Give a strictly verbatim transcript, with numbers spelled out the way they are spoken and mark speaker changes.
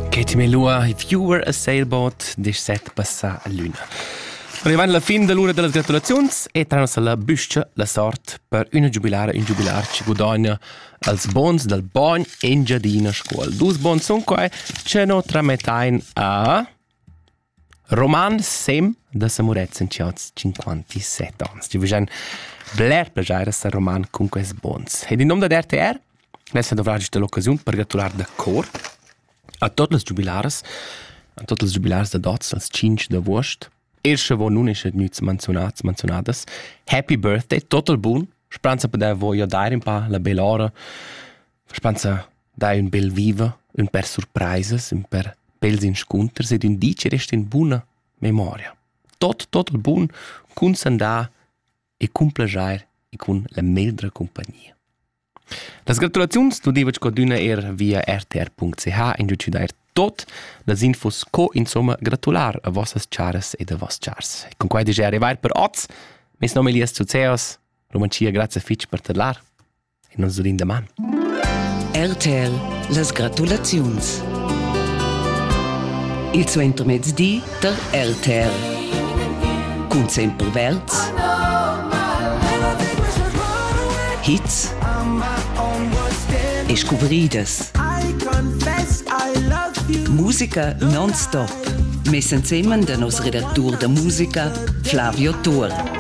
Speaker 1: Katie Melua, If You Were a Sailboat, diciassette passa a luna. Arrivando alla fine dell'ora delle gratulazioni e tranno la buscia la sorte per una giubilare un giubilar ci guadagna als bons del bagn in giardina scuola. Due bons sono qua che no trametain a Roman Sem da Samurezza in ciaz cinquantasette anni. Ci vediamo bler piacere sta roman con questi bons. Ed in nome da R T R adesso dovrà giusto l'occasione per gratulare da cor a tutti i giubilares, a tutti i giubilares da dots, als cinque da Wurst. Erste, wo nun ist nichts menzionats, mencionadas. Happy birthday, total buon. Speranza per te voi dare un pa la bella ora. Speranza dai un bel viva, un per surprises, un per bels inscunters ed un dice resta in buona memoria. Tot, total buon, con sandà e con plagiare e con la meldra compagnia. Las gratulazions tu divac co d'una er via r t r punct c h in giuci da er tot las infos co insomma gratular a vossas charas e a vos chars. E con quai dice arrivar per oz, mes nome Elias Zuzeos, Romancia grazie fitch per terlar e non zulin da man.
Speaker 2: R T L, las gratulazions. Il suo intermezzi der R T L. Con sempre verz. Hits. E scobridas. Musica non-stop. Messen zusammen der nos redaktur der Musica, Flavio Tor.